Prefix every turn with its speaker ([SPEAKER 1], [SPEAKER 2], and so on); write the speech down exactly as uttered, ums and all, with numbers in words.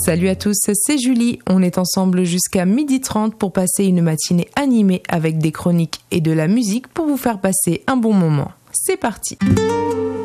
[SPEAKER 1] Salut à tous, c'est Julie. On est ensemble jusqu'à midi trente pour passer une matinée animée avec des chroniques et de la musique pour vous faire passer un bon moment. C'est parti!